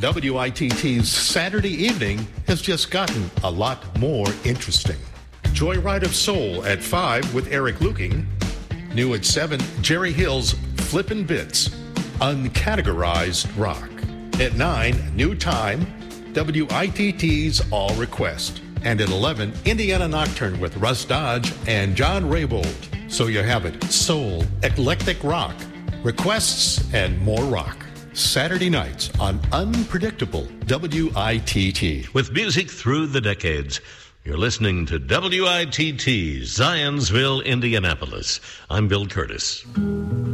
WITT's Saturday evening has just gotten a lot more interesting. Joyride of Soul at 5 with Eric Luking. New at 7, Jerry Hill's Flippin' Bits, Uncategorized Rock. At 9, New Time, WITT's All Request. And at 11, Indiana Nocturne with Russ Dodge and John Raybould. So you have it, soul, eclectic rock, requests, and more rock. Saturday nights on Unpredictable WITT. With music through the decades, you're listening to WITT, Zionsville, Indianapolis. I'm Bill Curtis.